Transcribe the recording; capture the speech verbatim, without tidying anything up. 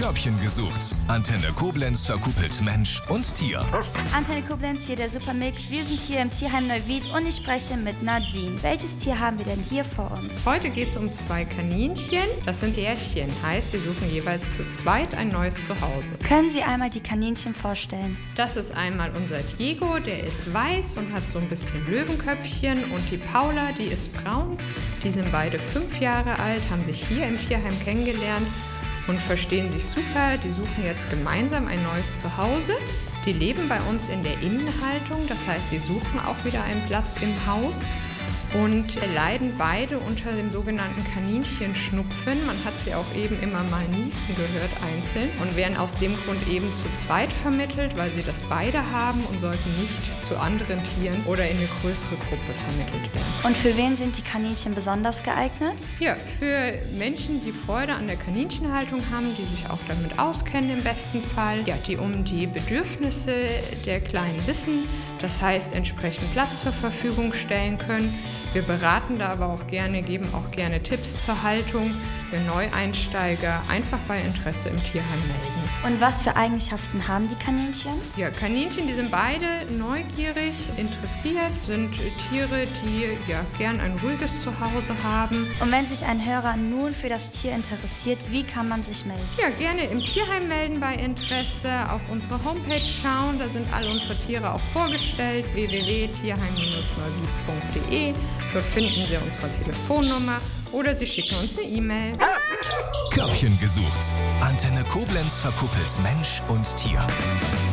Körbchen gesucht. Antenne Koblenz verkuppelt Mensch und Tier. Antenne Koblenz, hier der Supermix. Wir sind hier im Tierheim Neuwied und ich spreche mit Nadine. Welches Tier haben wir denn hier vor uns? Heute geht es um zwei Kaninchen. Das sind Härchen, heißt, sie suchen jeweils zu zweit ein neues Zuhause. Können Sie einmal die Kaninchen vorstellen? Das ist einmal unser Diego, der ist weiß und hat so ein bisschen Löwenköpfchen. Und die Paula, die ist braun. Die sind beide fünf Jahre alt, haben sich hier im Tierheim kennengelernt und verstehen sich super. Die suchen jetzt gemeinsam ein neues Zuhause. Die leben bei uns in der Innenhaltung, das heißt, sie suchen auch wieder einen Platz im Haus und leiden beide unter dem sogenannten Kaninchenschnupfen. Man hat sie auch eben immer mal niesen gehört einzeln und werden aus dem Grund eben zu zweit vermittelt, weil sie das beide haben und sollten nicht zu anderen Tieren oder in eine größere Gruppe vermittelt werden. Und für wen sind die Kaninchen besonders geeignet? Ja, für Menschen, die Freude an der Kaninchenhaltung haben, die sich auch damit auskennen im besten Fall, ja, die um die Bedürfnisse der Kleinen wissen, das heißt entsprechend Platz zur Verfügung stellen können. Wir beraten da aber auch gerne, geben auch gerne Tipps zur Haltung für Neueinsteiger, einfach bei Interesse im Tierheim melden. Und was für Eigenschaften haben die Kaninchen? Ja, Kaninchen, die sind beide neugierig, interessiert, sind Tiere, die ja gern ein ruhiges Zuhause haben. Und wenn sich ein Hörer nun für das Tier interessiert, wie kann man sich melden? Ja, gerne im Tierheim melden bei Interesse, auf unsere Homepage schauen, da sind alle unsere Tiere auch vorgestellt, w w w punkt tierheim Bindestrich neuwied punkt de. Dort finden Sie unsere Telefonnummer oder Sie schicken uns eine E-Mail. Körbchen gesucht. Antenne Koblenz verkuppelt Mensch und Tier.